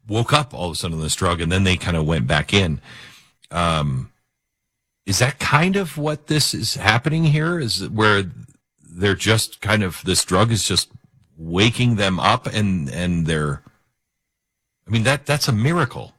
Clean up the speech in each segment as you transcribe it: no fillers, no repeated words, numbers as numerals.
woke up all of a sudden on this drug, and then they kind of went back in. Is that kind of what this is happening here? Is it where they're just kind of, this drug is just waking them up, and they're, I mean, that's a miracle.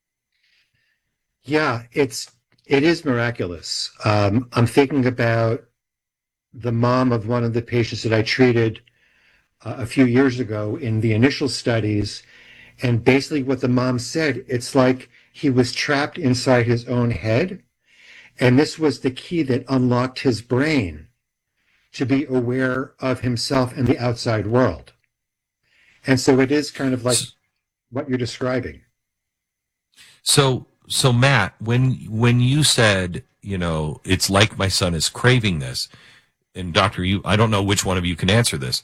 Yeah, it is miraculous. I'm thinking about the mom of one of the patients that I treated a few years ago in the initial studies, and basically what the mom said, it's like he was trapped inside his own head, and this was the key that unlocked his brain to be aware of himself and the outside world. And so it is kind of like what you're describing. So Matt, when you said, it's like my son is craving this, and Doctor, I don't know which one of you can answer this.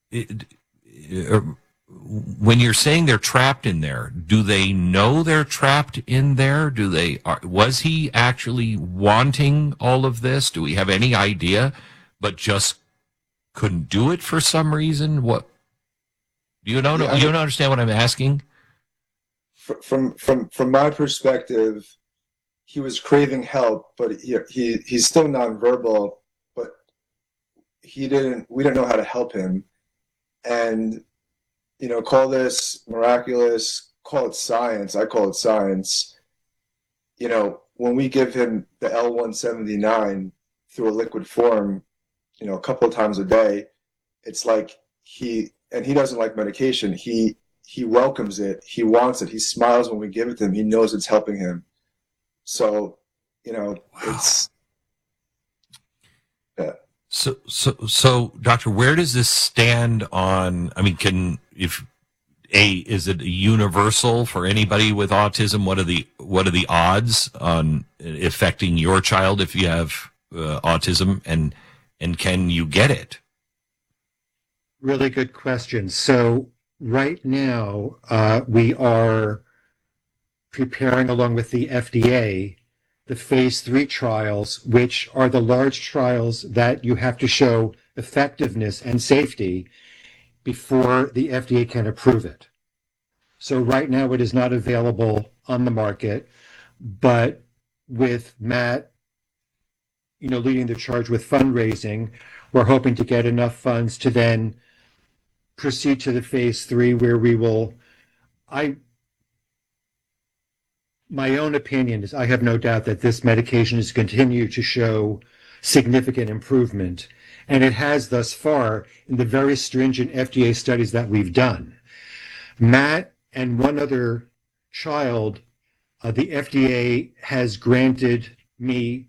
When you're saying they're trapped in there, do they know they're trapped in there? Was he actually wanting all of this? Do we have any idea, but just couldn't do it for some reason? What? You don't understand what I'm asking? From my perspective, he was craving help, but he's still nonverbal, but we didn't know how to help him. And, call this miraculous, call it science. I call it science. When we give him the L179 through a liquid form, a couple of times a day, it's like he doesn't like medication. He welcomes it. He wants it. He smiles when we give it to him. He knows it's helping him. So, wow. It's, yeah. So, Doctor, where does this stand on, I mean, is it universal for anybody with autism? What are the odds on affecting your child if you have autism, and can you get it? Really good question. So right now, we are preparing, along with the FDA, the phase 3 trials, which are the large trials that you have to show effectiveness and safety before the FDA can approve it. So right now it is not available on the market, but with Matt, leading the charge with fundraising, we're hoping to get enough funds to then proceed to the phase 3, where we will, my own opinion is I have no doubt that this medication is continue to show significant improvement. And it has thus far in the very stringent FDA studies that we've done. Matt and one other child, the FDA has granted me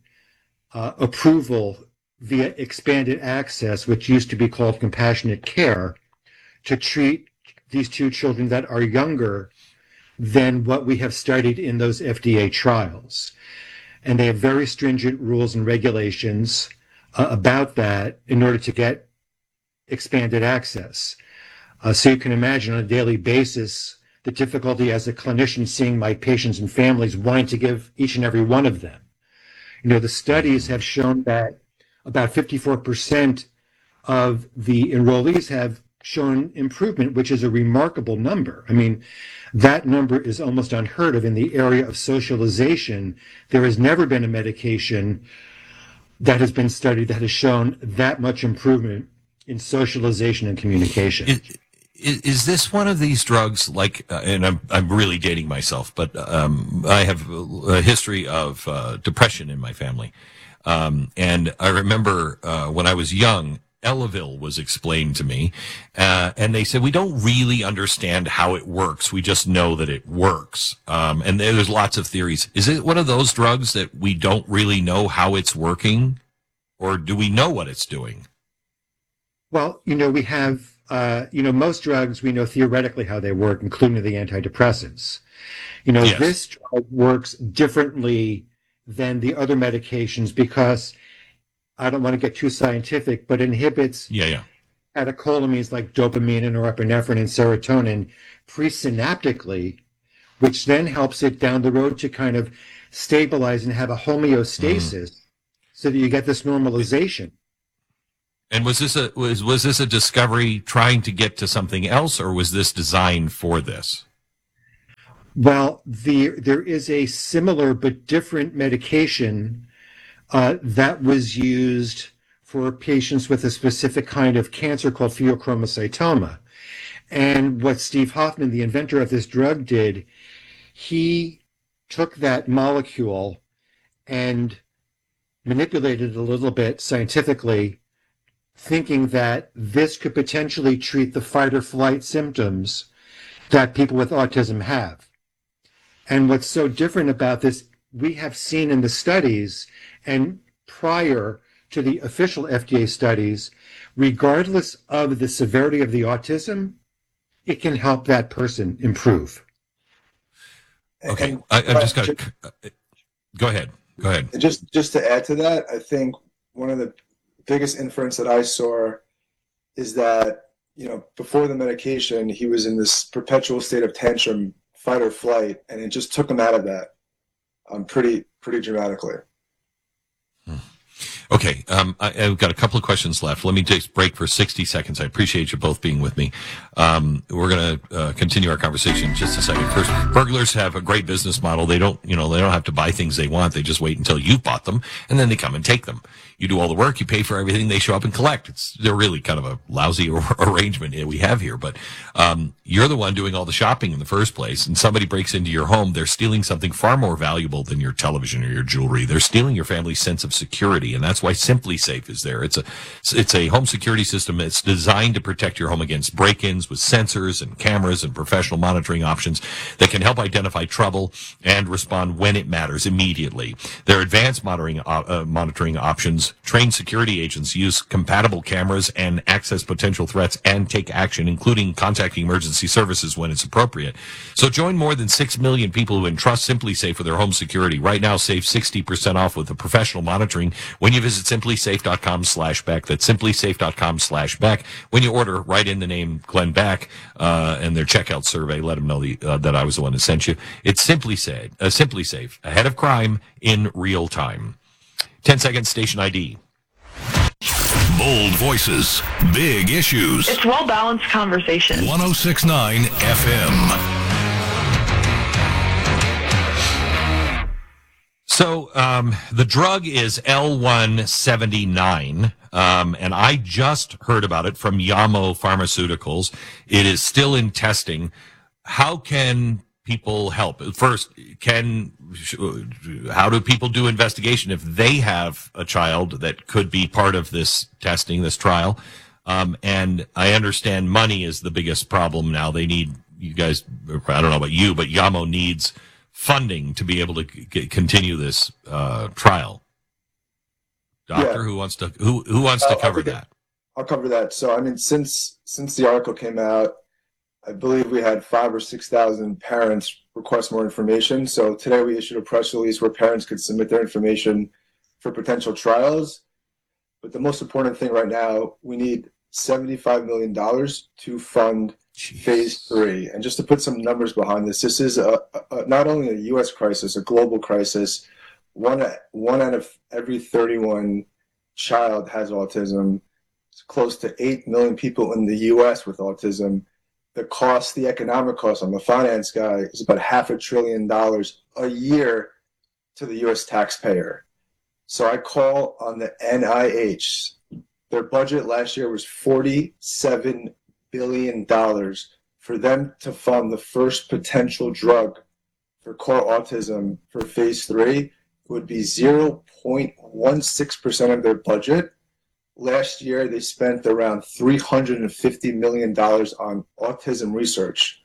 approval via expanded access, which used to be called compassionate care, to treat these two children that are younger than what we have studied in those FDA trials. And they have very stringent rules and regulations about that in order to get expanded access. So you can imagine on a daily basis the difficulty as a clinician seeing my patients and families wanting to give each and every one of them. The studies have shown that about 54% of the enrollees have shown improvement, which is a remarkable number. I mean, that number is almost unheard of in the area of socialization. There has never been a medication that has been studied that has shown that much improvement in socialization and communication. Is this one of these drugs like, and I'm really dating myself, but I have a history of depression in my family. And I remember when I was young, Elavil was explained to me, and they said, we don't really understand how it works. We just know that it works. And there's lots of theories. Is it one of those drugs that we don't really know how it's working, or do we know what it's doing? Well, we have, most drugs, we know theoretically how they work, including the antidepressants. Yes. This drug works differently than the other medications because, I don't want to get too scientific, but inhibits catecholamines like dopamine and norepinephrine and serotonin presynaptically, which then helps it down the road to kind of stabilize and have a homeostasis so that you get this normalization. And was this a discovery trying to get to something else, or was this designed for this? Well, there is a similar but different medication that was used for patients with a specific kind of cancer called pheochromocytoma. And what Steve Hoffman, the inventor of this drug, did, he took that molecule and manipulated it a little bit scientifically, thinking that this could potentially treat the fight or flight symptoms that people with autism have. And what's so different about this, we have seen in the studies and prior to the official FDA studies, regardless of the severity of the autism, it can help that person improve. Okay, I've just got to go ahead. Go ahead. Just to add to that, I think one of the biggest inference that I saw is that, before the medication, he was in this perpetual state of tantrum, fight or flight, and it just took him out of that pretty dramatically. Okay, I've got a couple of questions left. Let me just break for 60 seconds. I appreciate you both being with me. We're going to continue our conversation in just a second. First, burglars have a great business model. They don't have to buy things they want. They just wait until you've bought them, and then they come and take them. You do all the work, you pay for everything, they show up and collect. They're really kind of a lousy arrangement we have here, but you're the one doing all the shopping in the first place, and somebody breaks into your home. They're stealing something far more valuable than your television or your jewelry. They're stealing your family's sense of security, and that's why SimpliSafe is there. It's a home security system that's designed to protect your home against break-ins with sensors and cameras and professional monitoring options that can help identify trouble and respond when it matters immediately. Their advanced monitoring options train security agents use compatible cameras and access potential threats and take action, including contacting emergency services when it's appropriate. So join more than 6 million people who entrust SimpliSafe with their home security. Right now, save 60% off with the professional monitoring when you visit SimpliSafe.com/Beck. That's SimpliSafe.com/Beck. When you order, write in the name Glenn Beck and their checkout survey. Let them know that I was the one that sent you. It's SimpliSafe, ahead of crime in real time. 10-second station ID. Bold voices, big issues. It's well-balanced conversation. 106.9 FM. So the drug is L179, and I just heard about it from Yamo Pharmaceuticals. It is still in testing. How can people help? First, how do people do investigation if they have a child that could be part of this testing, this trial? And I understand money is the biggest problem now. They need, you guys, I don't know about you, but Yamo needs funding to be able to continue this trial. Doctor, who wants to cover that? I'll cover that. So, I mean, since the article came out, I believe we had 5,000 or 6,000 parents request more information. So today we issued a press release where parents could submit their information for potential trials. But the most important thing right now, we need $75 million to fund phase 3. And just to put some numbers behind this, this is not only a U.S. crisis, a global crisis. One out of every 31 child has autism. It's close to 8 million people in the U.S. with autism. The economic cost on the finance guy is about $500 billion a year to the U.S. taxpayer. So I call on the NIH. Their budget last year was $47 billion for them to fund the first potential drug for core autism for phase 3. It would be 0.16% of their budget. Last year, they spent around $350 million on autism research.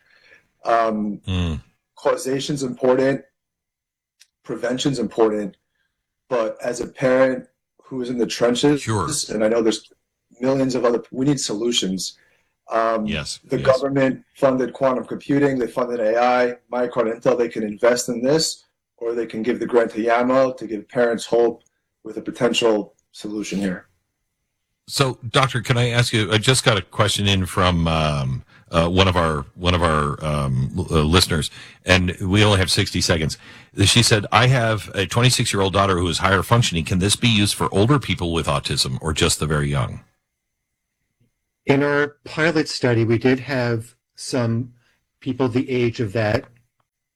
Causation's important, prevention's important, but as a parent who is in the trenches, and I know there's millions of other, we need solutions. The government funded quantum computing, they funded AI, Micron Intel, they can invest in this, or they can give the grant to Yamo to give parents hope with a potential solution here. So, Doctor, can I ask you? I just got a question in from one of our listeners, and we only have 60 seconds. She said, "I have a 26-year-old daughter who is higher functioning. Can this be used for older people with autism, or just the very young?" In our pilot study, we did have some people the age of that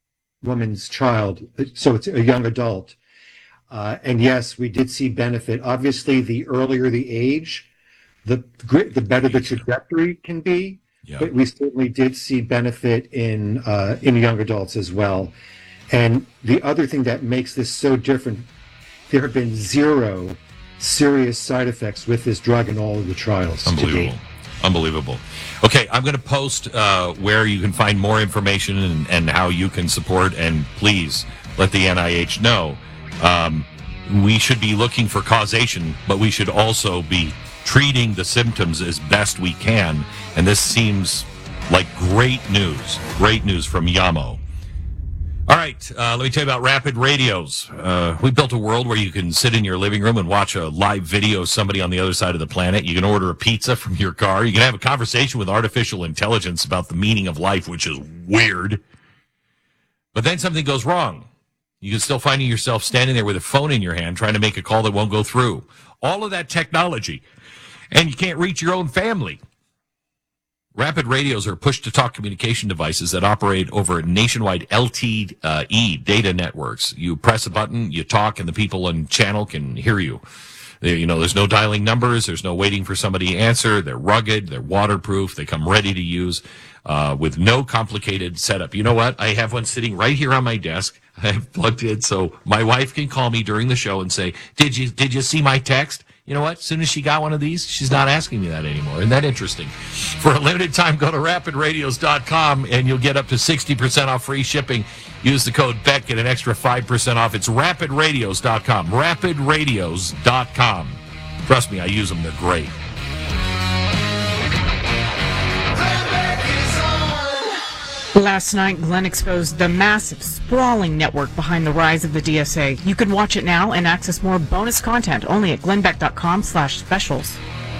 woman's child, so it's a young adult. And yes, we did see benefit. Obviously, the earlier the age, the better the trajectory can be. Yeah. But we certainly did see benefit in young adults as well. And the other thing that makes this so different, there have been 0 serious side effects with this drug in all of the trials. Unbelievable. Unbelievable. Okay, I'm going to post where you can find more information and how you can support, and please let the NIH know. We should be looking for causation, but we should also be treating the symptoms as best we can, and this seems like great news from Yamo. All right, let me tell you about Rapid Radios. We built a world where you can sit in your living room and watch a live video of somebody on the other side of the planet. You can order a pizza from your car. You can have a conversation with artificial intelligence about the meaning of life, which is weird. But then something goes wrong. You can still find yourself standing there with a phone in your hand trying to make a call that won't go through. All of that technology. And you can't reach your own family. Rapid radios are push-to-talk communication devices that operate over nationwide LTE data networks. You press a button, you talk, and the people on channel can hear you. There's no dialing numbers. There's no waiting for somebody to answer. They're rugged. They're waterproof. They come ready to use with no complicated setup. You know what? I have one sitting right here on my desk. I have plugged in so my wife can call me during the show and say, did you see my text? You know what? As soon as she got one of these, she's not asking me that anymore. Isn't that interesting? For a limited time, go to rapidradios.com and you'll get up to 60% off free shipping. Use the code BECK, get an extra 5% off. It's rapidradios.com. Rapidradios.com. Trust me, I use them. They're great. Last night, Glenn exposed the massive, sprawling network behind the rise of the DSA. You can watch it now and access more bonus content only at glennbeck.com/specials.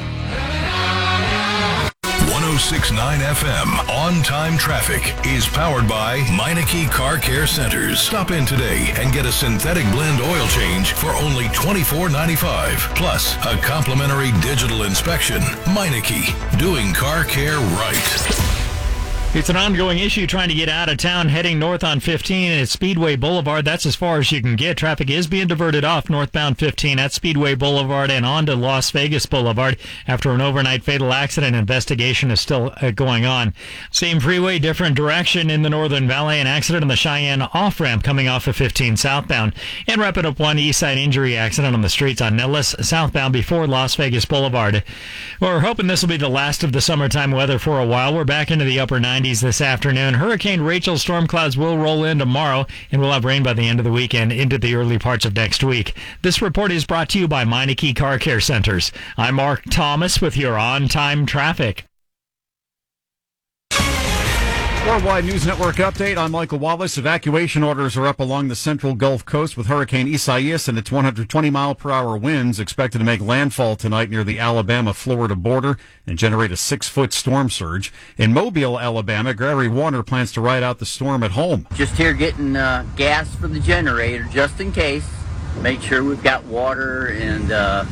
106.9 FM On-Time Traffic is powered by Meineke Car Care Centers. Stop in today and get a synthetic blend oil change for only $24.95. Plus, a complimentary digital inspection. Meineke, doing car care right. It's an ongoing issue trying to get out of town, heading north on 15 at Speedway Boulevard. That's as far as you can get. Traffic is being diverted off northbound 15 at Speedway Boulevard and on to Las Vegas Boulevard after an overnight fatal accident. Investigation is still going on. Same freeway, different direction in the Northern Valley. An accident on the Cheyenne off-ramp coming off of 15 southbound. And wrapping up one east side injury accident on the streets on Nellis southbound before Las Vegas Boulevard. We're hoping this will be the last of the summertime weather for a while. We're back into the upper 90s this afternoon. Hurricane Rachel storm clouds will roll in tomorrow, and we'll have rain by the end of the weekend into the early parts of next week. This report is brought to you by Meineke Car Care Centers. I'm Mark Thomas with your on-time traffic. Worldwide News Network update. I'm Michael Wallace. Evacuation orders are up along the central Gulf Coast with Hurricane Isaias and its 120-mile-per-hour winds expected to make landfall tonight near the Alabama-Florida border and generate a 6-foot storm surge. In Mobile, Alabama, Gary Warner plans to ride out the storm at home. Just here getting gas for the generator just in case. Make sure we've got water and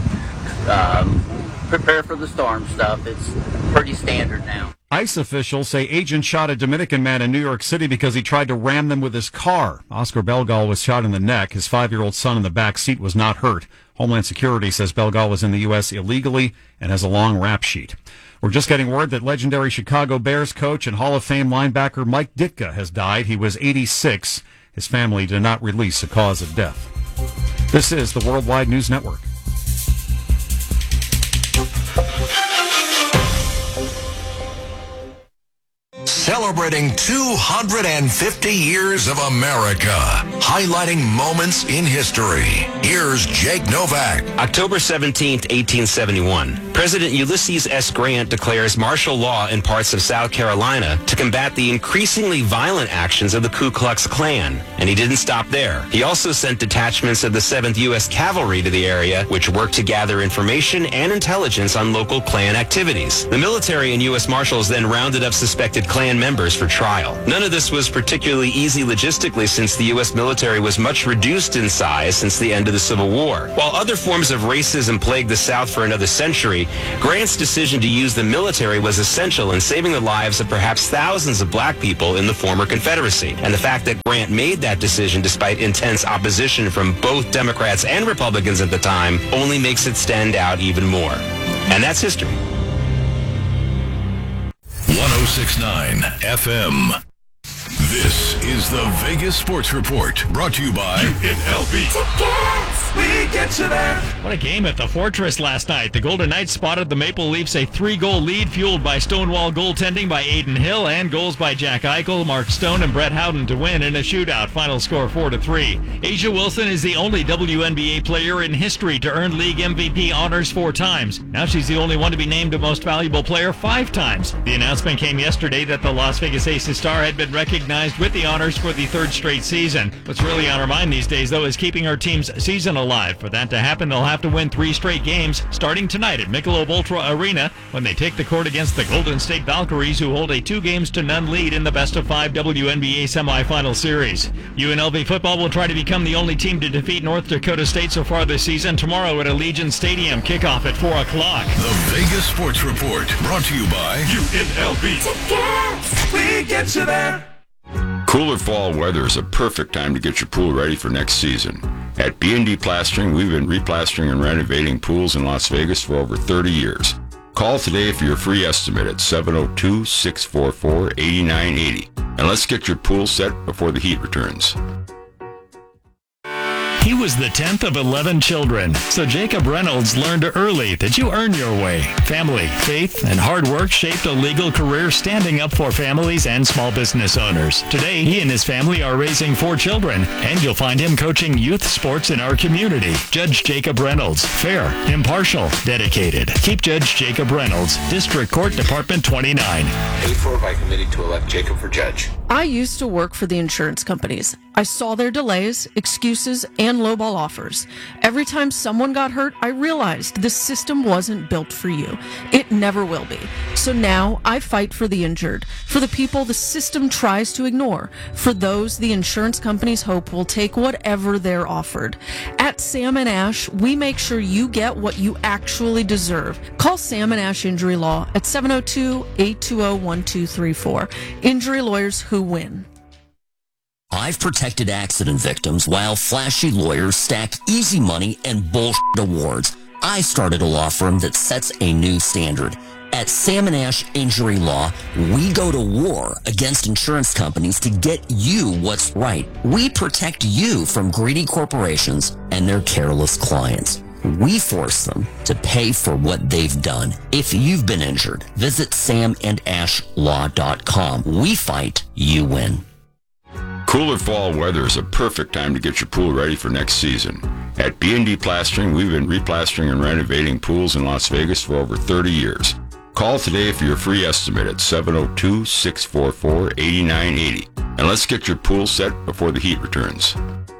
prepare for the storm stuff. It's pretty standard now. ICE officials say agents shot a Dominican man in New York City because he tried to ram them with his car. Oscar Belgal was shot in the neck. His 5-year-old son in the back seat was not hurt. Homeland Security says Belgal was in the U.S. illegally and has a long rap sheet. We're just getting word that legendary Chicago Bears coach and Hall of Fame linebacker Mike Ditka has died. He was 86. His family did not release a cause of death. This is the Worldwide News Network. Celebrating 250 years of America, highlighting moments in history. Here's Jake Novak. October 17th, 1871. President Ulysses S. Grant declares martial law in parts of South Carolina to combat the increasingly violent actions of the Ku Klux Klan. And he didn't stop there. He also sent detachments of the 7th U.S. Cavalry to the area, which worked to gather information and intelligence on local Klan activities. The military and U.S. Marshals then rounded up suspected Klan members chambers for trial. None of this was particularly easy logistically since the U.S. military was much reduced in size since the end of the Civil War. While other forms of racism plagued the South for another century, Grant's decision to use the military was essential in saving the lives of perhaps thousands of black people in the former Confederacy. And the fact that Grant made that decision despite intense opposition from both Democrats and Republicans at the time only makes it stand out even more. And that's history. 106.9 FM. This is the Vegas Sports Report, brought to you by UNLV. We get you there. What a game at the Fortress last night. The Golden Knights spotted the Maple Leafs a 3-goal lead fueled by Stonewall goaltending by Aiden Hill and goals by Jack Eichel, Mark Stone, and Brett Howden to win in a shootout. Final score 4-3. Asia Wilson is the only WNBA player in history to earn league MVP honors 4 times. Now she's the only one to be named a Most Valuable Player 5 times. The announcement came yesterday that the Las Vegas Aces star had been recognized with the honors for the 3rd straight season. What's really on her mind these days, though, is keeping her team's season alive. For that to happen, they'll have to win 3 straight games starting tonight at Michelob Ultra Arena when they take the court against the Golden State Valkyries, who hold a 2-0 lead in the best-of-5 WNBA semifinal series. UNLV football will try to become the only team to defeat North Dakota State so far this season tomorrow at Allegiant Stadium. Kickoff at 4 o'clock. The Vegas Sports Report, brought to you by UNLV. We get you there. Cooler fall weather is a perfect time to get your pool ready for next season. At B&D Plastering, we've been replastering and renovating pools in Las Vegas for over 30 years. Call today for your free estimate at 702-644-8980. And let's get your pool set before the heat returns. He was the 10th of 11 children, so Jacob Reynolds learned early that you earn your way. Family, faith, and hard work shaped a legal career standing up for families and small business owners. Today, he and his family are raising 4 children, and you'll find him coaching youth sports in our community. Judge Jacob Reynolds, fair, impartial, dedicated. Keep Judge Jacob Reynolds, District Court, Department 29. Paid for by committee to elect Jacob for judge. I used to work for the insurance companies. I saw their delays, excuses, and lowball offers. Every time someone got hurt, I realized the system wasn't built for you. It never will be. So now I fight for the injured, for the people the system tries to ignore, for those the insurance companies hope will take whatever they're offered. At Sam & Ash, we make sure you get what you actually deserve. Call Sam & Ash Injury Law at 702-820-1234. Injury lawyers who win. I've protected accident victims while flashy lawyers stack easy money and bullshit awards. I started a law firm that sets a new standard. At Sam & Ash Injury Law, we go to war against insurance companies to get you what's right. We protect you from greedy corporations and their careless clients. We force them to pay for what they've done. If you've been injured, visit samandashlaw.com. We fight, you win. Cooler fall weather is a perfect time to get your pool ready for next season. At B&D Plastering, we've been replastering and renovating pools in Las Vegas for over 30 years. Call today for your free estimate at 702-644-8980. And let's get your pool set before the heat returns.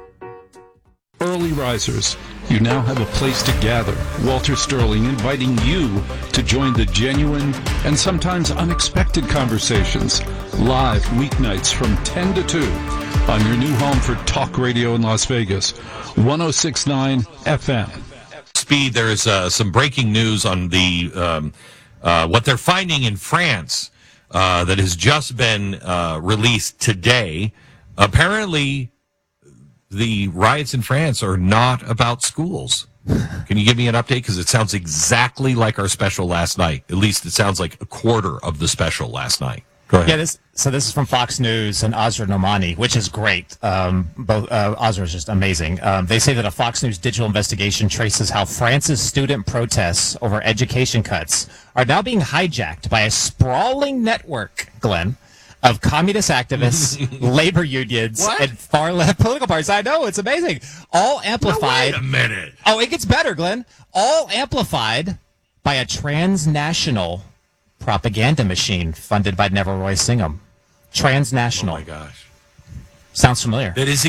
Early risers, you now have a place to gather. Walter Sterling inviting you to join the genuine and sometimes unexpected conversations live weeknights from 10 to 2 on your new home for talk radio in Las Vegas, 106.9 FM. Speed, there's some breaking news on the what they're finding in France that has just been released today. Apparently, the riots in France are not about schools. Can you give me an update? Because it sounds exactly like our special last night. At least it sounds like a quarter of the special last night. Go ahead. Yeah, this is from Fox News and Azra Nomani, which is great. Azra is just amazing. They say that a Fox News digital investigation traces how France's student protests over education cuts are now being hijacked by a sprawling network, Glenn, of communist activists, labor unions, and far-left political parties. I know, it's amazing. All amplified. No, wait a minute. Oh, it gets better, Glenn. All amplified by a transnational propaganda machine funded by Neville Roy Singham. Transnational. Oh, my gosh. Sounds familiar. That's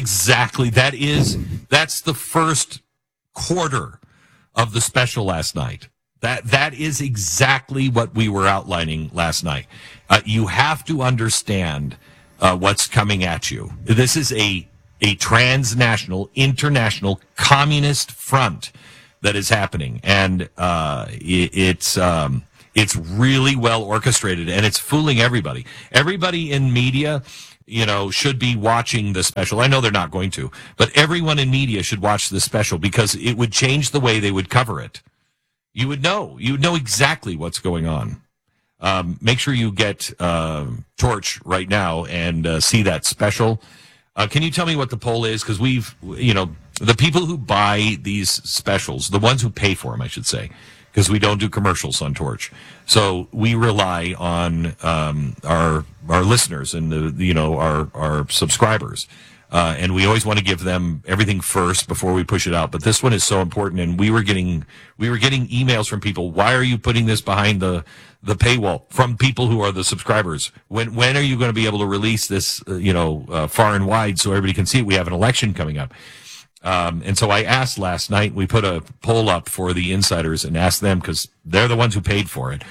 the first quarter of the special last night. That is exactly what we were outlining last night. You have to understand what's coming at you. This is a transnational, international communist front that is happening, and it's really well orchestrated, and it's fooling everybody. Everybody in media, should be watching the special. I know they're not going to, but everyone in media should watch the special because it would change the way they would cover it. You would know exactly what's going on. Make sure you get Torch right now and see that special. Can you tell me what the poll is? Because the people who buy these specials, the ones who pay for them, I should say, because we don't do commercials on Torch. So we rely on our listeners and our subscribers. And we always want to give them everything first before we push it out. But this one is so important, and we were getting emails from people. Why are you putting this behind the paywall? From people who are the subscribers. When are you going to be able to release this, far and wide so everybody can see it? We have an election coming up. And so I asked last night, we put a poll up for the insiders and asked them because they're the ones who paid for it.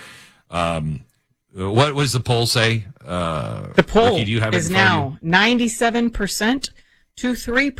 What was the poll say? The poll Ricky, do you have is now 97% to 3%.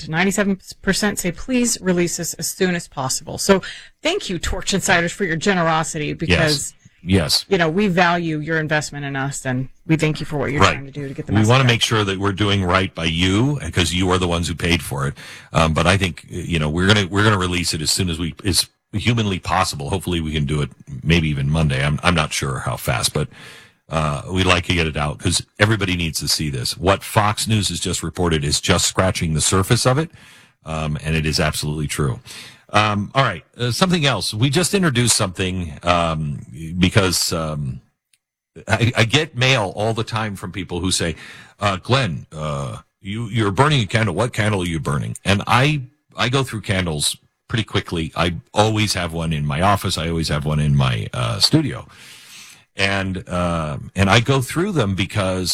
97% say please release this as soon as possible. So thank you, Torch Insiders, for your generosity because yes. We value your investment in us, and we thank you for what you're trying to do to get the message. We want to out. make sure that we're doing right by you because you are the ones who paid for it. But I think we're gonna release it as soon as is humanly possible. Hopefully we can do it maybe even Monday. I'm not sure how fast, but we'd like to get it out because everybody needs to see this. What Fox News has just reported is just scratching the surface of it, and it is absolutely true. All right, something else. We just introduced something because I get mail all the time from people who say, Glenn, you're burning a candle. What candle are you burning? And I go through candles pretty quickly. I always have one in my office. I always have one in my studio. And I go through them because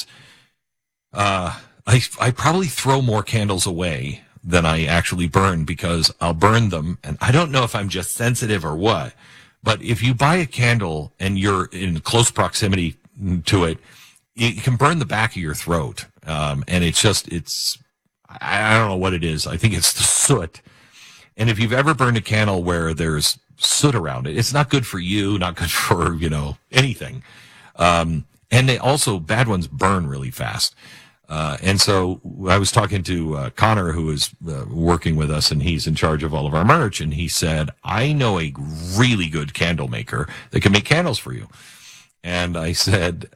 I probably throw more candles away than I actually burn because I'll burn them. And I don't know if I'm just sensitive or what, but if you buy a candle and you're in close proximity to it, you can burn the back of your throat. And I don't know what it is. I think it's the soot. And if you've ever burned a candle where there's soot around it, it's not good for you, not good for, anything. And they also, bad ones burn really fast. And so I was talking to Connor, who is working with us, and he's in charge of all of our merch. And he said, I know a really good candle maker that can make candles for you. And I said,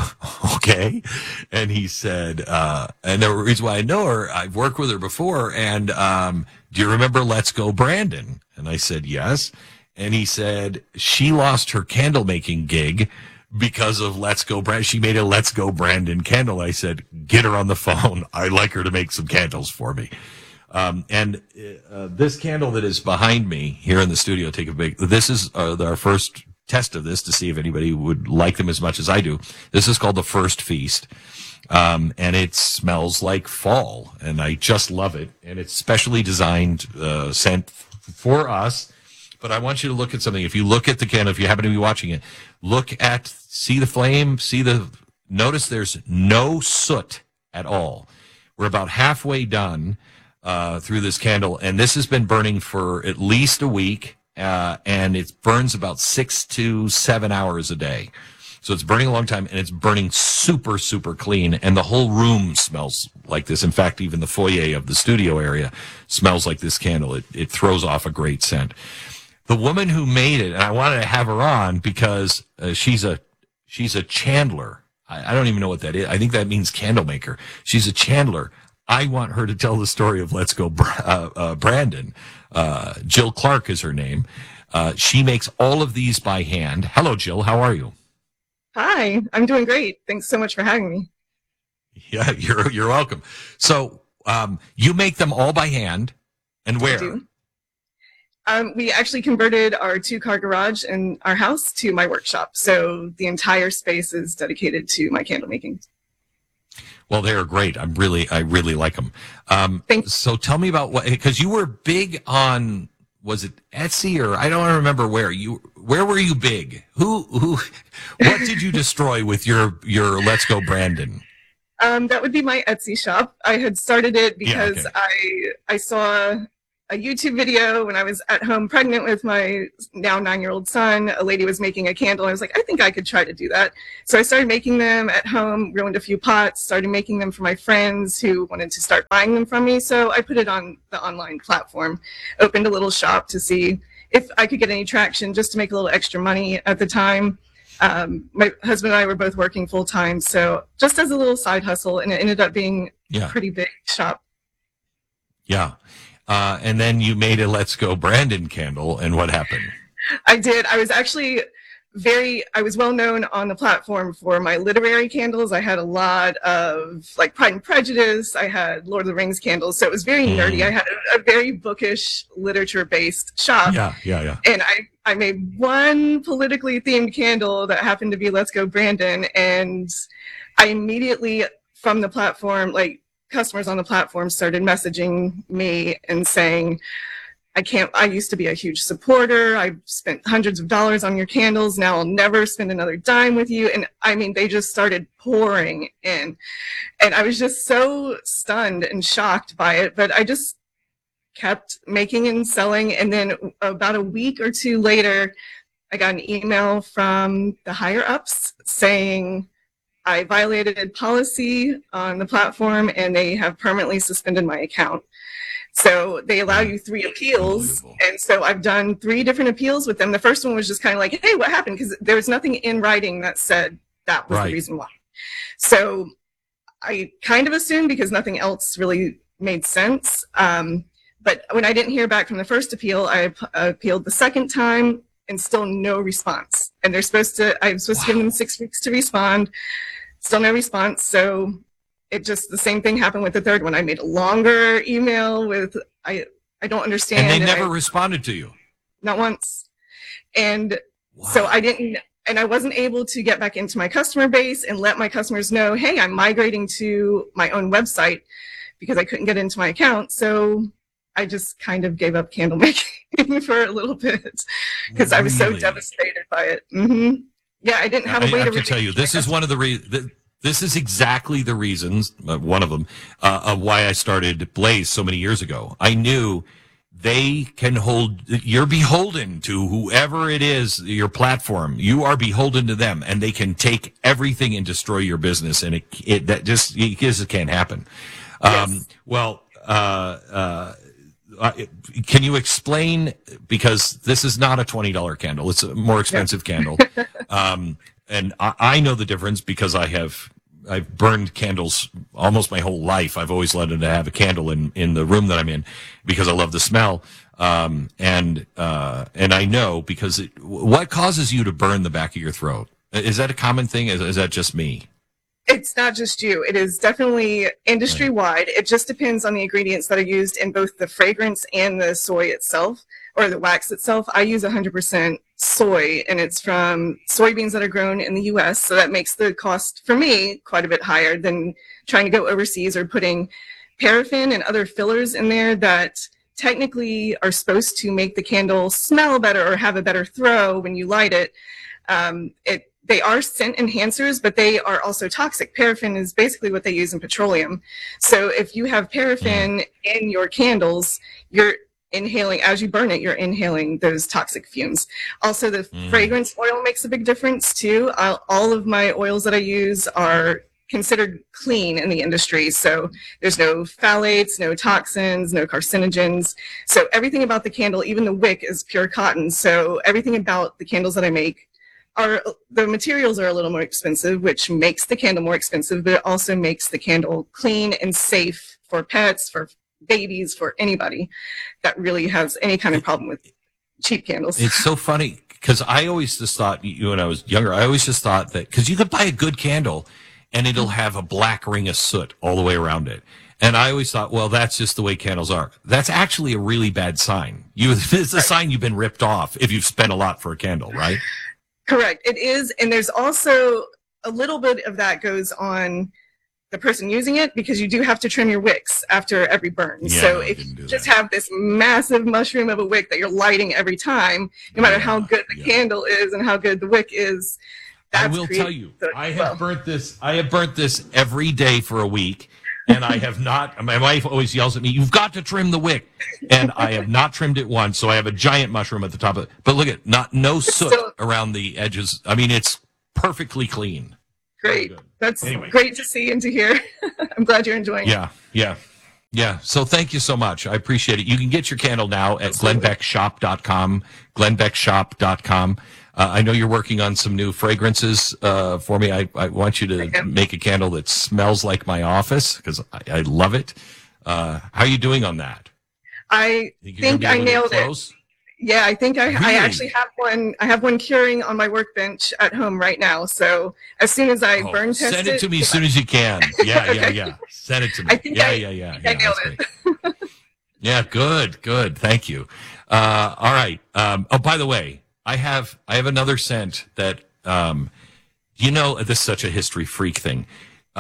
okay. And he said, and the reason why I know her, I've worked with her before. And do you remember Let's Go Brandon? And I said, yes. And he said, she lost her candle making gig because of Let's Go Brandon. She made a Let's Go Brandon candle. I said, get her on the phone. I'd like her to make some candles for me. And this candle that is behind me here in the studio, this is our first test of this to see if anybody would like them as much as I do. This is called the First Feast. And it smells like fall, and I just love it. And it's specially designed, sent for us. But I want you to look at something. If you look at the candle, if you happen to be watching it, see the flame, notice there's no soot at all. We're about halfway done through this candle, and this has been burning for at least a week, and it burns about 6 to 7 hours a day. So it's burning a long time, and it's burning super, super clean, and the whole room smells like this. In fact, even the foyer of the studio area smells like this candle. It throws off a great scent. The woman who made it, and I wanted to have her on because she's a chandler. I don't even know what that is. I think that means candle maker. She's a chandler. I want her to tell the story of Let's Go Brandon. Jill Clark is her name. She makes all of these by hand. Hello, Jill. How are you? Hi, I'm doing great. Thanks so much for having me. Yeah, you're welcome. So you make them all by hand, and where? I do. We actually converted our 2-car garage in our house to my workshop, so the entire space is dedicated to my candle making. Well, they are great. I really like them. Thanks. So tell me about because you were big on, was it Etsy or I don't remember where where were you big? What did you destroy with your Let's Go Brandon? That would be my Etsy shop. I had started it because I saw a YouTube video when I was at home pregnant with my now 9-year-old son. A lady was making a candle. I was like, I think I could try to do that. So I started making them at home, ruined a few pots, started making them for my friends who wanted to start buying them from me. So I put it on the online platform, opened a little shop to see if I could get any traction, just to make a little extra money at the time. My husband and I were both working full time, so just as a little side hustle, and it ended up being a pretty big shop. Yeah. And then you made a Let's Go Brandon candle, and what happened? I did. I was actually I was well known on the platform for my literary candles. I had a lot of like Pride and Prejudice. I had Lord of the Rings candles. So it was very nerdy. I had a very bookish literature based shop. Yeah. And I made one politically themed candle that happened to be Let's Go Brandon. And I immediately from the platform, like customers on the platform started messaging me and saying, I used to be a huge supporter. I've spent hundreds of dollars on your candles. Now I'll never spend another dime with you. And I mean, they just started pouring in. And I was just so stunned and shocked by it. But I just kept making and selling. And then about a week or two later, I got an email from the higher ups saying I violated policy on the platform and they have permanently suspended my account. So they allow you 3 appeals. And so I've done 3 different appeals with them. The first one was just kind of like, hey, what happened? Because there was nothing in writing that said that was the reason why. So I kind of assumed because nothing else really made sense. But when I didn't hear back from the first appeal, I appealed the second time and still no response. And I'm supposed to give them 6 weeks to respond. Still no response. So it just, the same thing happened with the third one. I made a longer email with, I don't understand. And they never responded to you? Not once. And so I wasn't able to get back into my customer base and let my customers know, hey, I'm migrating to my own website because I couldn't get into my account. So I just kind of gave up candle making for a little bit because I was so devastated by it. Yeah, I didn't have a way I to have to tell you, this is one of the reasons. This is exactly the reasons, one of them, of why I started Blaze so many years ago. I knew they can you're beholden to whoever it is, your platform. You are beholden to them, and they can take everything and destroy your business, and it just can't happen. Yes. Can you explain, because this is not a $20 candle, it's a more expensive candle. And I know the difference because I've burned candles almost my whole life. I've always wanted to have a candle in the room that I'm in because I love the smell. And I know because what causes you to burn the back of your throat? Is that a common thing? Is that just me? It's not just you. It is definitely industry-wide. It just depends on the ingredients that are used in both the fragrance and the soy itself, or the wax itself. I use 100% soy, and it's from soybeans that are grown in the U.S., so that makes the cost for me quite a bit higher than trying to go overseas or putting paraffin and other fillers in there that technically are supposed to make the candle smell better or have a better throw when you light it. They are scent enhancers, but they are also toxic. Paraffin is basically what they use in petroleum. So if you have paraffin in your candles, you're inhaling, as you burn it, you're inhaling those toxic fumes. Also, the fragrance oil makes a big difference too. All of my oils that I use are considered clean in the industry. So there's no phthalates, no toxins, no carcinogens. So everything about the candle, even the wick, is pure cotton. So everything about the candles that I make the materials are a little more expensive, which makes the candle more expensive, but it also makes the candle clean and safe for pets, for babies, for anybody that really has any kind of problem with cheap candles. It's so funny because I always just thought, when I was younger, I always just thought that because you could buy a good candle and it'll have a black ring of soot all the way around it. And I always thought, well, that's just the way candles are. That's actually a really bad sign. It's a sign you've been ripped off if you've spent a lot for a candle, right? Correct. It is. And there's also a little bit of that goes on the person using it, because you do have to trim your wicks after every burn. Yeah, so I if didn't do you just have this massive mushroom of a wick that you're lighting every time, no matter how good the candle is and how good the wick is, I will tell you, I have burnt this every day for a week, and I have not. My wife always yells at me, "You've got to trim the wick," and I have not trimmed it once. So I have a giant mushroom at the top of it. But look at no soot around the edges. I mean, it's perfectly clean. Great. That's great to see and to hear. I'm glad you're enjoying it. Yeah. So thank you so much. I appreciate it. You can get your candle now at glenbeckshop.com, glenbeckshop.com. I know you're working on some new fragrances for me. I want you to make a candle that smells like my office, because I love it. How are you doing on that? I think I nailed it. Yeah, I think I actually have one. I have one curing on my workbench at home right now. So as soon as I burn test send it to me as soon as you can. Yeah, Okay. yeah. Send it to me. I think I nailed it. Yeah, good. Thank you. All right. Oh, by the way, I have another scent that this is such a history freak thing.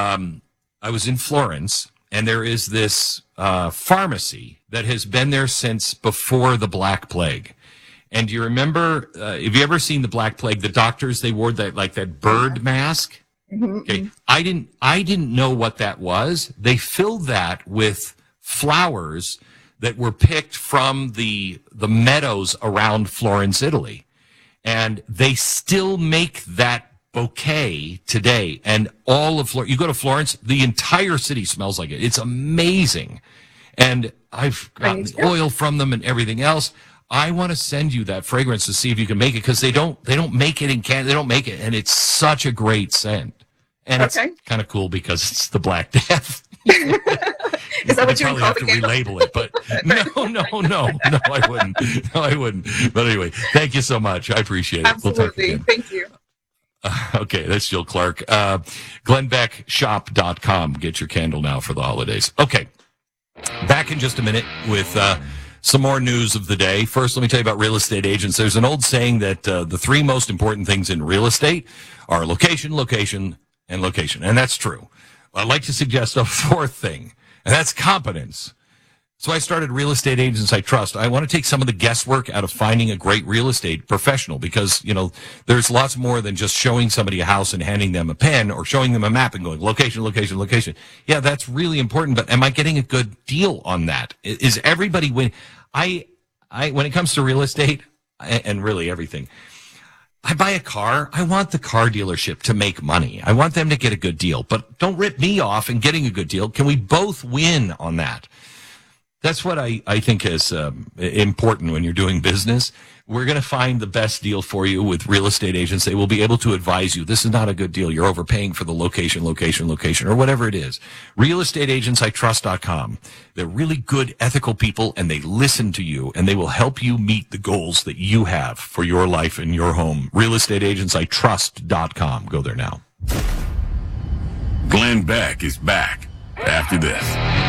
I was in Florence, and there is this pharmacy that has been there since before the Black Plague. And do you remember, have you ever seen the Black Plague? The doctors, they wore that bird mask. Okay. I didn't know what that was. They filled that with flowers that were picked from the meadows around Florence, Italy. And they still make that bouquet today. And all of Florence, you go to Florence, the entire city smells like it. It's amazing. And I've gotten oil from them and everything else. I want to send you that fragrance to see if you can make it, because they don't make it in Canada. They don't make it, and it's such a great scent. And it's kind of cool because it's the Black Death. Is that what you probably have to relabel it, but no, I wouldn't. But anyway, thank you so much. I appreciate it. Absolutely. We'll talk again. Thank you. Okay, that's Jill Clark. GlenbeckShop.com. Get your candle now for the holidays. Okay, back in just a minute with some more news of the day. First, let me tell you about real estate agents. There's an old saying that the three most important things in real estate are location, location, and location. And that's true. I'd like to suggest a fourth thing, and that's competence. So I started Real Estate Agents I Trust. I want to take some of the guesswork out of finding a great real estate professional, because, there's lots more than just showing somebody a house and handing them a pen, or showing them a map and going, location, location, location. Yeah, that's really important, but am I getting a good deal on that? Is everybody winning? When it comes to real estate, and really everything, I buy a car, I want the car dealership to make money. I want them to get a good deal, but don't rip me off in getting a good deal. Can we both win on that? That's what I think is important when you're doing business. We're going to find the best deal for you with real estate agents. They will be able to advise you. This is not a good deal. You're overpaying for the location, or whatever it is. RealestateAgentsITrust.com. They're really good, ethical people, and they listen to you, and they will help you meet the goals that you have for your life and your home. RealestateAgentsITrust.com. Go there now. Glenn Beck is back after this.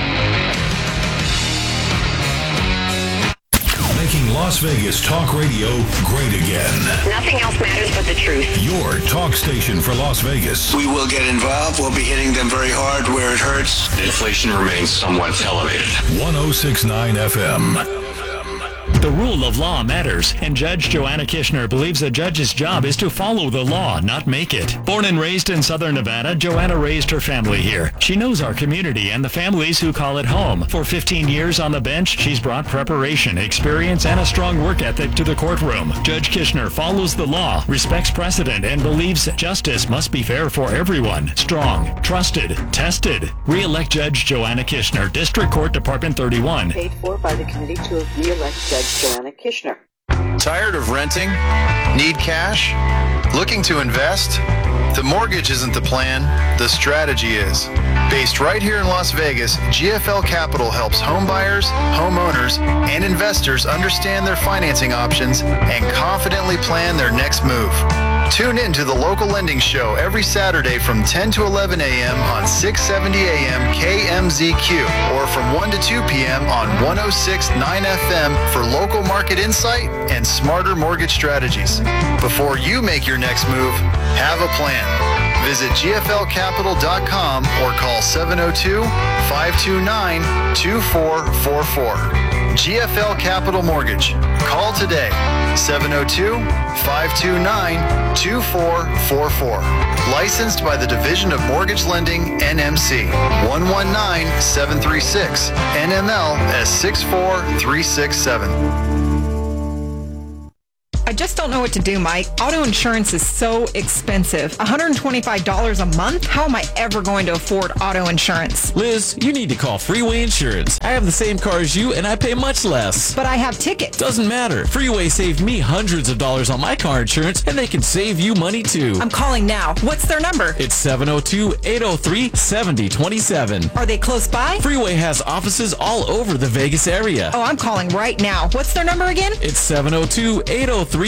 Making Las Vegas talk radio great again. Nothing else matters but the truth. Your talk station for Las Vegas. We will get involved. We'll be hitting them very hard where it hurts. Inflation remains somewhat elevated. 106.9 FM. The rule of law matters, and Judge Joanna Kishner believes a judge's job is to follow the law, not make it. Born and raised in Southern Nevada, Joanna raised her family here. She knows our community and the families who call it home. For 15 years on the bench, she's brought preparation, experience, and a strong work ethic to the courtroom. Judge Kishner follows the law, respects precedent, and believes justice must be fair for everyone. Strong, trusted, tested. Re-elect Judge Joanna Kishner, District Court, Department 31. Paid for by the committee to re-elect Judge Joanna Kishner. Tired of renting? Need cash? Looking to invest? The mortgage isn't the plan, the strategy is. Based right here in Las Vegas, GFL Capital helps homebuyers, homeowners, and investors understand their financing options and confidently plan their next move. Tune in to the Local Lending Show every Saturday from 10 to 11 a.m. on 670 a.m. KMZQ, or from 1 to 2 p.m. on 106.9 FM for local market insight and smarter mortgage strategies. Before you make your next move, have a plan. Visit gflcapital.com or call 702-529-2444. GFL Capital Mortgage. Call today, 702-529-2444. Licensed by the Division of Mortgage Lending, NMC, 119736, NML S64367. I just don't know what to do, Mike. Auto insurance is so expensive. $125 a month? How am I ever going to afford auto insurance? Liz, you need to call Freeway Insurance. I have the same car as you, and I pay much less. But I have tickets. Doesn't matter. Freeway saved me hundreds of dollars on my car insurance, and they can save you money too. I'm calling now. What's their number? It's 702-803-7027. Are they close by? Freeway has offices all over the Vegas area. Oh, I'm calling right now. What's their number again? It's 702-803-7027.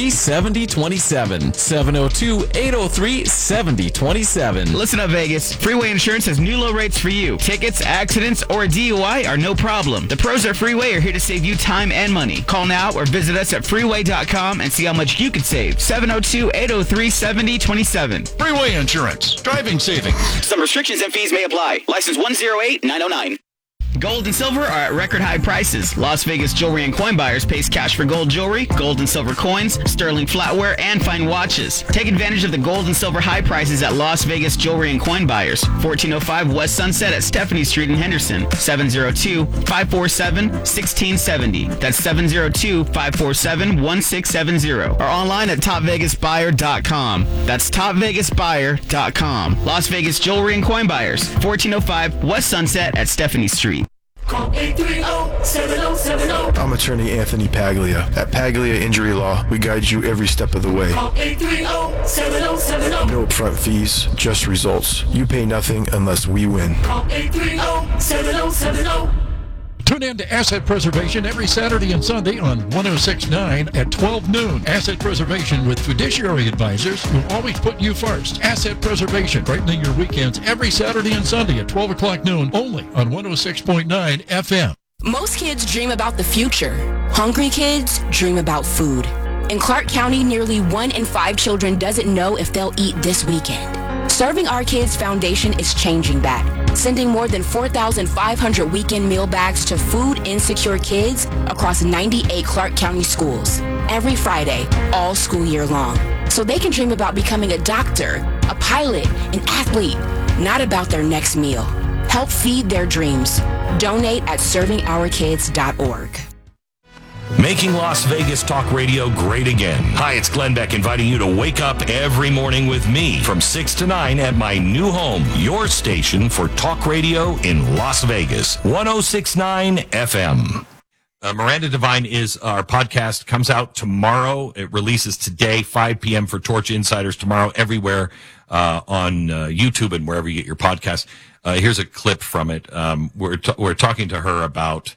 702-803-7027. Listen up, Vegas. Freeway Insurance has new low rates for you. Tickets, accidents, or a DUI are no problem. The pros at Freeway are here to save you time and money. Call now or visit us at freeway.com and see how much you could save. 702-803-7027. Freeway Insurance. Driving savings. Some restrictions and fees may apply. License 108909. Gold and silver are at record high prices. Las Vegas Jewelry and Coin Buyers pays cash for gold jewelry, gold and silver coins, sterling flatware, and fine watches. Take advantage of the gold and silver high prices at Las Vegas Jewelry and Coin Buyers. 1405 West Sunset at Stephanie Street in Henderson. 702-547-1670. That's 702-547-1670. Or online at topvegasbuyer.com. That's topvegasbuyer.com. Las Vegas Jewelry and Coin Buyers. 1405 West Sunset at Stephanie Street. Call 830-7070. I'm attorney Anthony Paglia. At Paglia Injury Law, we guide you every step of the way. Call 830-7070. No upfront fees, just results. You pay nothing unless we win. Call 830-7070. Tune in to Asset Preservation every Saturday and Sunday on 106.9 at 12 noon. Asset Preservation with fiduciary advisors will always put you first. Asset Preservation, brightening your weekends every Saturday and Sunday at 12 o'clock noon, only on 106.9 FM. Most kids dream about the future. Hungry kids dream about food. In Clark County, nearly 1 in 5 children doesn't know if they'll eat this weekend. Serving Our Kids Foundation is changing that, sending more than 4,500 weekend meal bags to food insecure kids across 98 Clark County schools every Friday, all school year long, so they can dream about becoming a doctor, a pilot, an athlete, not about their next meal. Help feed their dreams. Donate at servingourkids.org. Making Las Vegas talk radio great again. Hi, it's Glenn Beck inviting you to wake up every morning with me from 6 to 9 at my new home, your station for talk radio in Las Vegas, 106.9 FM. Miranda Devine is our podcast, comes out tomorrow. It releases today, 5 p.m. for Torch Insiders, tomorrow everywhere on YouTube and wherever you get your podcast. Here's a clip from it. We're talking to her about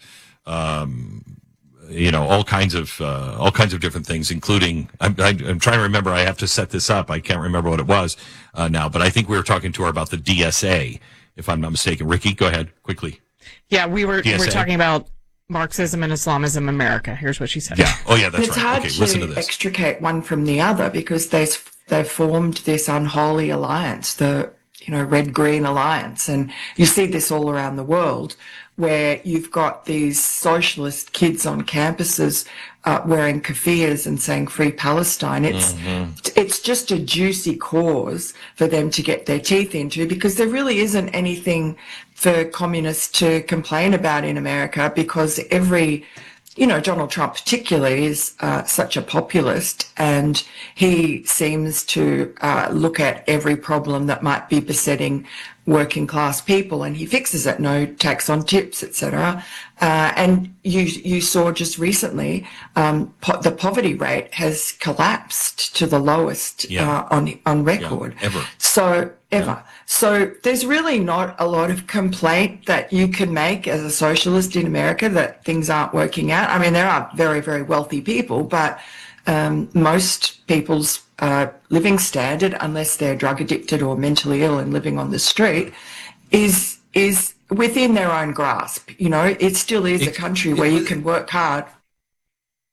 all kinds of different things, including I'm trying to remember. I have to set this up. I can't remember what it was now, but I think we were talking to her about the DSA, if I'm not mistaken. Ricky, go ahead quickly. Yeah, we were DSA. Talking about Marxism and Islamism in America. Here's what she said. Yeah. Oh, yeah, that's it's right. hard Okay, listen to to this. extricate one from the other because they've formed this unholy alliance, the red-green alliance, and you see this all around the world, where you've got these socialist kids on campuses wearing kafirs and saying "Free Palestine." It's just a juicy cause for them to get their teeth into, because there really isn't anything for communists to complain about in America, because Donald Trump particularly is such a populist, and he seems to look at every problem that might be besetting working class people, and he fixes it. No tax on tips, etc. And you saw just recently the poverty rate has collapsed to the lowest on record. Yeah, ever. So there's really not a lot of complaint that you can make as a socialist in America that things aren't working out. I mean, there are very, very wealthy people, but most people's living standard, unless they're drug addicted or mentally ill and living on the street, is within their own grasp. It still is a country where you can work hard.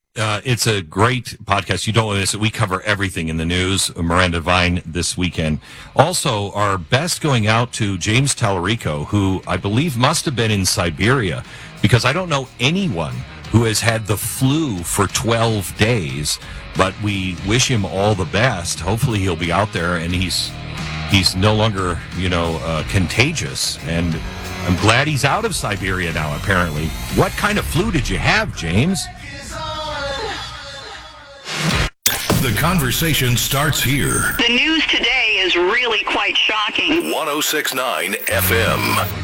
It's a great podcast. You don't want to miss it. We cover everything in the news. Miranda Vine this weekend. Also, our best going out to James Tallarico, who I believe must have been in Siberia, because I don't know anyone who has had the flu for 12 days, but we wish him all the best. Hopefully he'll be out there and he's no longer, contagious. And I'm glad he's out of Siberia now, apparently. What kind of flu did you have, James? The conversation starts here. The news today is really quite shocking. 106.9 FM.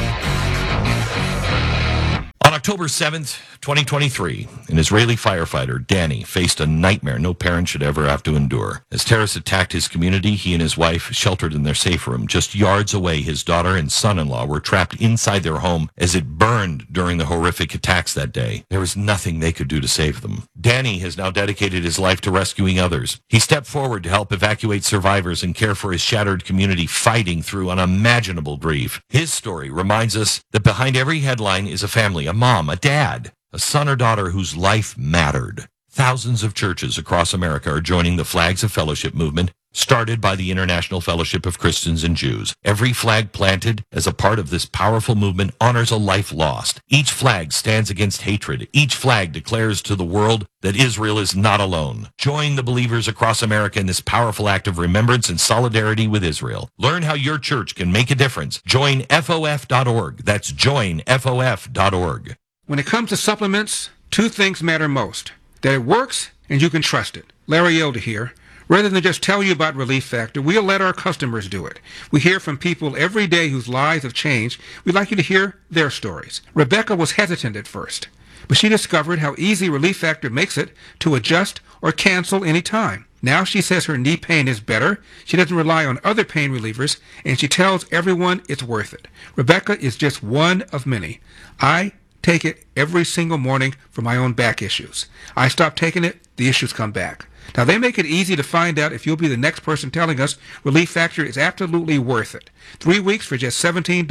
On October 7th, 2023, an Israeli firefighter, Danny, faced a nightmare no parent should ever have to endure. As terrorists attacked his community, he and his wife, sheltered in their safe room just yards away, his daughter and son-in-law were trapped inside their home as it burned during the horrific attacks that day. There was nothing they could do to save them. Danny has now dedicated his life to rescuing others. He stepped forward to help evacuate survivors and care for his shattered community fighting through unimaginable grief. His story reminds us that behind every headline is a family, a mom, a dad, a son or daughter whose life mattered. Thousands of churches across America are joining the Flags of Fellowship movement, started by the International Fellowship of Christians and Jews. Every flag planted as a part of this powerful movement honors a life lost. Each flag stands against hatred. Each flag declares to the world that Israel is not alone. Join the believers across America in this powerful act of remembrance and solidarity with Israel. Learn how your church can make a difference. Join FOF.org. That's joinFOF.org. When it comes to supplements, two things matter most: that it works and you can trust it. Larry Elder here. Rather than just tell you about Relief Factor, we'll let our customers do it. We hear from people every day whose lives have changed. We'd like you to hear their stories. Rebecca was hesitant at first, but she discovered how easy Relief Factor makes it to adjust or cancel any time. Now she says her knee pain is better, she doesn't rely on other pain relievers, and she tells everyone it's worth it. Rebecca is just one of many. I take it every single morning for my own back issues. I stop taking it, the issues come back. Now, they make it easy to find out if you'll be the next person telling us Relief Factor is absolutely worth it. 3 weeks for just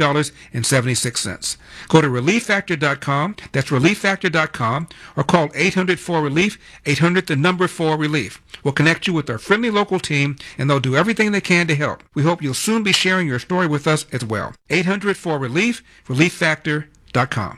$17.76. Go to ReliefFactor.com, that's ReliefFactor.com, or call 800-4RELIEF, 800-4RELIEF. We'll connect you with our friendly local team, and they'll do everything they can to help. We hope you'll soon be sharing your story with us as well. 800-4RELIEF, ReliefFactor.com.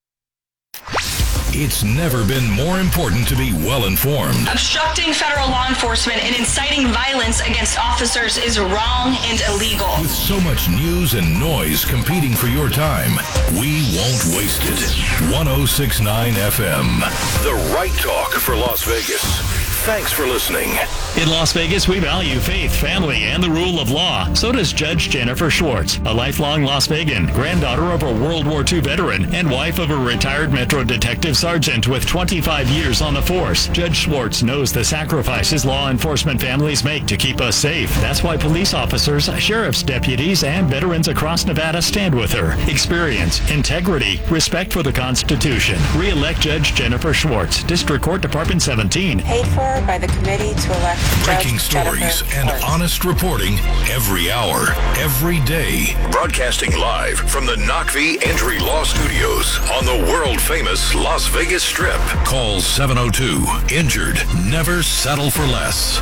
It's never been more important to be well informed. Obstructing federal law enforcement and inciting violence against officers is wrong and illegal. With so much news and noise competing for your time, we won't waste it. 106.9 FM, the right talk for Las Vegas. Thanks for listening. In Las Vegas, we value faith, family, and the rule of law. So does Judge Jennifer Schwartz, a lifelong Las Vegan, granddaughter of a World War II veteran, and wife of a retired Metro Detective Sergeant with 25 years on the force. Judge Schwartz knows the sacrifices law enforcement families make to keep us safe. That's why police officers, sheriff's deputies, and veterans across Nevada stand with her. Experience, integrity, respect for the Constitution. Re-elect Judge Jennifer Schwartz, District Court Department 17. Paid for by the committee to elect Breaking stories and honest reporting every hour, every day. Broadcasting live from the Knockvie Entry Law Studios on the world-famous Las Vegas Strip. Call 702-INJURED. Never settle for less.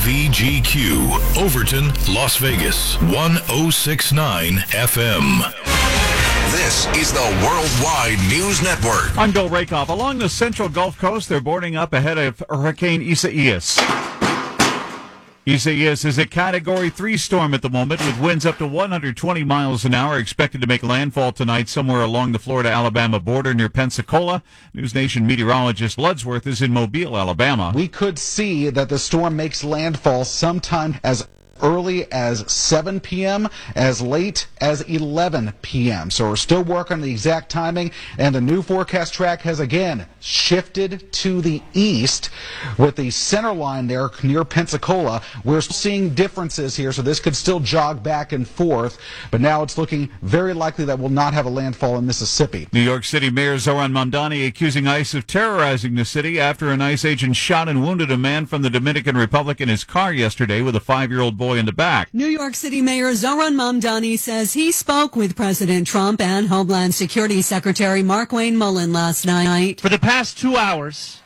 KVGQ, Overton, Las Vegas, 106.9 FM. This is the Worldwide News Network. I'm Bill Rakoff. Along the central Gulf Coast, they're boarding up ahead of Hurricane Isaias. Isaias is a Category 3 storm at the moment, with winds up to 120 miles an hour, expected to make landfall tonight somewhere along the Florida-Alabama border near Pensacola. News Nation meteorologist Bloodsworth is in Mobile, Alabama. We could see that the storm makes landfall sometime as early as 7 p.m., as late as 11 p.m. So we're still working on the exact timing, and the new forecast track has again shifted to the east with the center line there near Pensacola. We're seeing differences here, so this could still jog back and forth, but now it's looking very likely that we'll not have a landfall in Mississippi. New York City Mayor Zoran Mondani accusing ICE of terrorizing the city after an ICE agent shot and wounded a man from the Dominican Republic in his car yesterday with a 5-year-old boy in the back. New York City Mayor Zoran Mamdani says he spoke with President Trump and Homeland Security Secretary Markwayne Mullin last night. For the past 2 hours,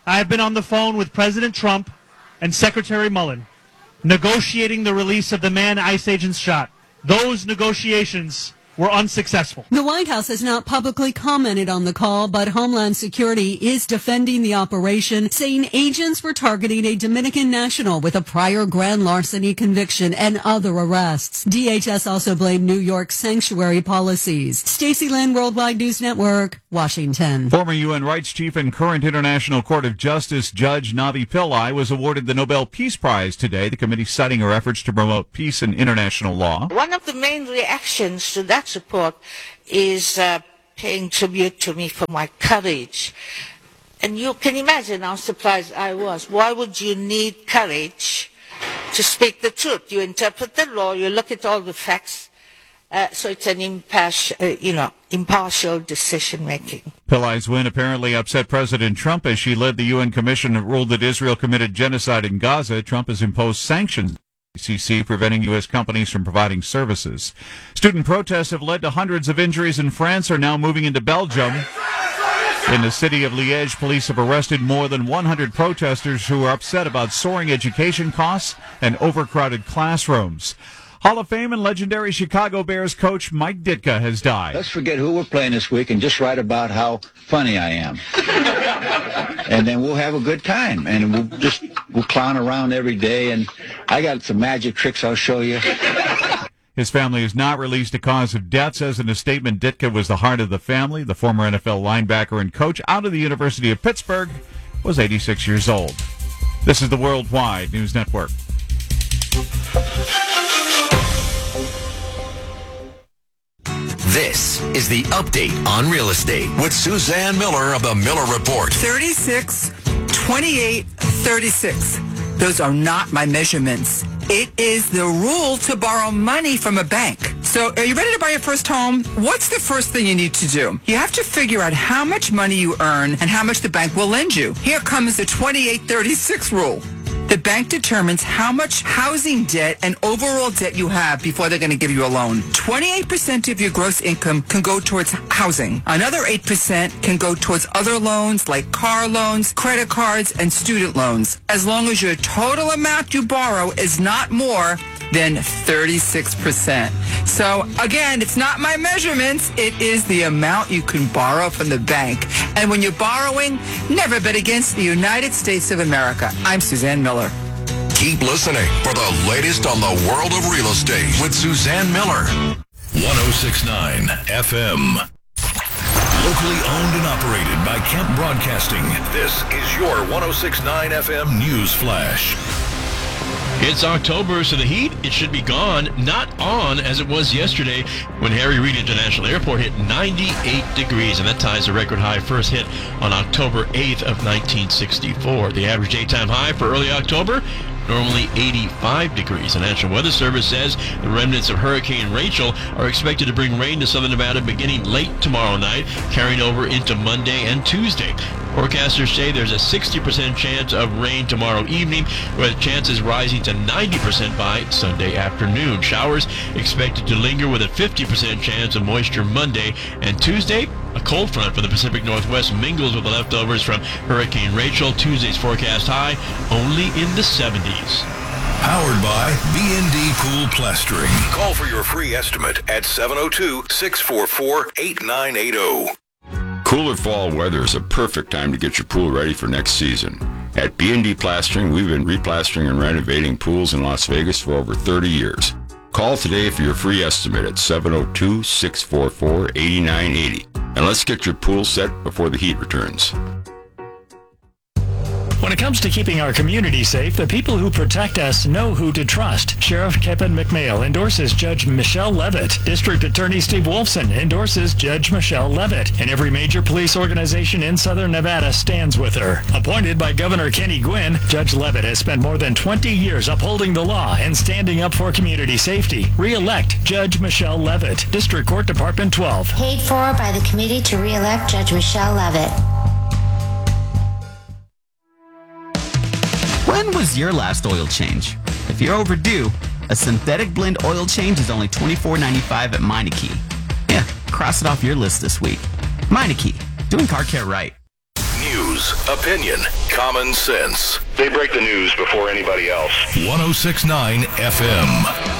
I have been on the phone with President Trump and Secretary Mullen, negotiating the release of the man ICE agents shot. Those negotiations were unsuccessful. The White House has not publicly commented on the call, but Homeland Security is defending the operation, saying agents were targeting a Dominican national with a prior grand larceny conviction and other arrests. DHS also blamed New York's sanctuary policies. Stacey Lynn, Worldwide News Network, Washington. Former UN rights chief and current International Court of Justice Judge Navi Pillai was awarded the Nobel Peace Prize today, the committee citing her efforts to promote peace and international law. One of the main reactions to that support is paying tribute to me for my courage. And you can imagine how surprised I was. Why would you need courage to speak the truth? You interpret the law, you look at all the facts, so it's an impartial decision-making. Pillai's win apparently upset President Trump as she led the UN commission that ruled that Israel committed genocide in Gaza. Trump has imposed sanctions. ICC preventing U.S. companies from providing services. Student protests have led to hundreds of injuries in France are now moving into Belgium. In the city of Liège, police have arrested more than 100 protesters who are upset about soaring education costs and overcrowded classrooms. Hall of Fame and legendary Chicago Bears coach Mike Ditka has died. Let's forget who we're playing this week and just write about how funny I am. And then we'll have a good time. And we'll clown around every day. And I got some magic tricks I'll show you. His family has not released a cause of death. Says in a statement, Ditka was the heart of the family. The former NFL linebacker and coach out of the University of Pittsburgh was 86 years old. This is the Worldwide News Network. This is the update on real estate with Suzanne Miller of the Miller Report. 36, 28, 36. Those are not my measurements. It is the rule to borrow money from a bank. So are you ready to buy your first home? What's the first thing you need to do? You have to figure out how much money you earn and how much the bank will lend you. Here comes the 28-36 rule. The bank determines how much housing debt and overall debt you have before they're going to give you a loan. 28% of your gross income can go towards housing. Another 8% can go towards other loans like car loans, credit cards, and student loans, as long as your total amount you borrow is not more than 36%. So again, it's not my measurements, it is the amount you can borrow from the bank. And when you're borrowing, never bet against the United States of America. I'm Suzanne Miller. Keep listening for the latest on the world of real estate with Suzanne Miller. 106.9 FM. Locally owned and operated by Kemp Broadcasting. This is your 106.9 FM News Flash. It's October, so the heat, it should be gone, not on as it was yesterday when Harry Reid International Airport hit 98 degrees, and that ties the record high first hit on October 8th of 1964. The average daytime high for early October, normally 85 degrees. The National Weather Service says the remnants of Hurricane Rachel are expected to bring rain to southern Nevada beginning late tomorrow night, carrying over into Monday and Tuesday. Forecasters say there's a 60% chance of rain tomorrow evening, with chances rising to 90% by Sunday afternoon. Showers expected to linger with a 50% chance of moisture Monday and Tuesday. A cold front from the Pacific Northwest mingles with the leftovers from Hurricane Rachel. Tuesday's forecast high only in the 70s. Powered by B&D Pool Plastering. Call for your free estimate at 702-644-8980. Cooler fall weather is a perfect time to get your pool ready for next season. At B&D Plastering, we've been replastering and renovating pools in Las Vegas for over 30 years. Call today for your free estimate at 702-644-8980. And let's get your pool set before the heat returns. When it comes to keeping our community safe, the people who protect us know who to trust. Sheriff Kevin McMail endorses Judge Michelle Levitt. District Attorney Steve Wolfson endorses Judge Michelle Levitt. And every major police organization in Southern Nevada stands with her. Appointed by Governor Kenny Gwinn, Judge Levitt has spent more than 20 years upholding the law and standing up for community safety. Re-elect Judge Michelle Levitt, District Court Department 12. Paid for by the committee to re-elect Judge Michelle Levitt. When was your last oil change? If you're overdue, a synthetic blend oil change is only $24.95 at Meineke. Yeah, cross it off your list this week. Meineke, doing car care right. News News, opinion, common sense. They break the news before anybody else. 106.9 FM.